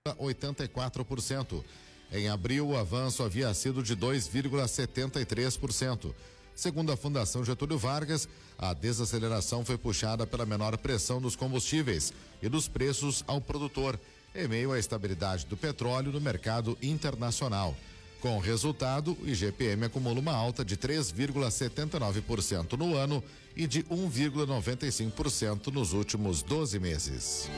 84%. Em abril, o avanço havia sido de 2,73%. Segundo a Fundação Getúlio Vargas, a desaceleração foi puxada pela menor pressão dos combustíveis e dos preços ao produtor, em meio à estabilidade do petróleo no mercado internacional. Com o resultado, o IGPM acumula uma alta de 3,79% no ano e de 1,95% nos últimos 12 meses.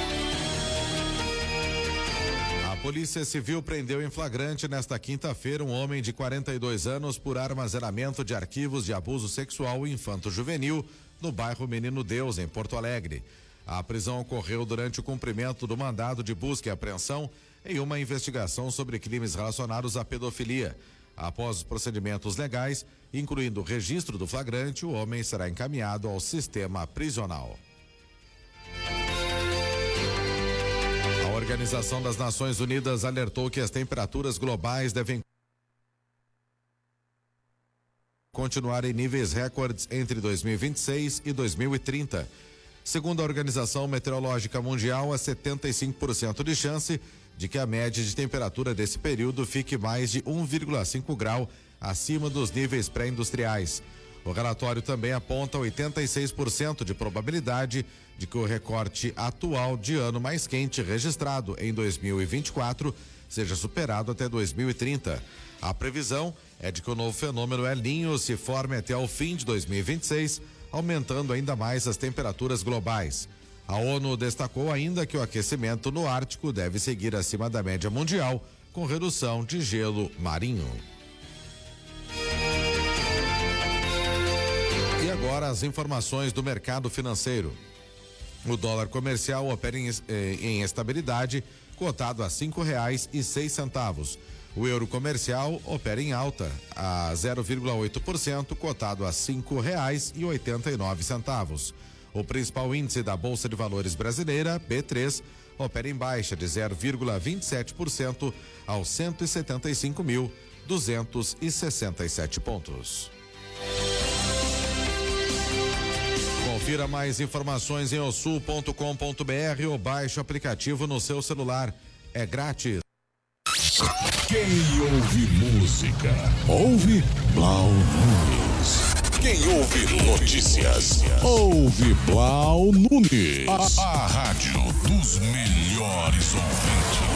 A Polícia Civil prendeu em flagrante nesta quinta-feira um homem de 42 anos por armazenamento de arquivos de abuso sexual infanto-juvenil no bairro Menino Deus, em Porto Alegre. A prisão ocorreu durante o cumprimento do mandado de busca e apreensão em uma investigação sobre crimes relacionados à pedofilia. Após os procedimentos legais, incluindo o registro do flagrante, o homem será encaminhado ao sistema prisional. A Organização das Nações Unidas alertou que as temperaturas globais devem continuar em níveis recordes entre 2026 e 2030. Segundo a Organização Meteorológica Mundial, há 75% de chance de que a média de temperatura desse período fique mais de 1,5 grau acima dos níveis pré-industriais. O relatório também aponta 86% de probabilidade de que o recorte atual de ano mais quente registrado em 2024 seja superado até 2030. A previsão é de que o novo fenômeno El Niño se forme até o fim de 2026, aumentando ainda mais as temperaturas globais. A ONU destacou ainda que o aquecimento no Ártico deve seguir acima da média mundial, com redução de gelo marinho. E agora as informações do mercado financeiro. O dólar comercial opera em estabilidade, cotado a R$5,06. O euro comercial opera em alta a 0,8%, cotado a R$5,89. O principal índice da Bolsa de Valores brasileira, B3, opera em baixa de 0,27% aos 175.267 pontos. Confira mais informações em osul.com.br ou baixe o aplicativo no seu celular. É grátis. Quem ouve música, ouve Blau Nunes. Quem ouve notícias, ouve Blau Nunes. A rádio dos melhores ouvintes.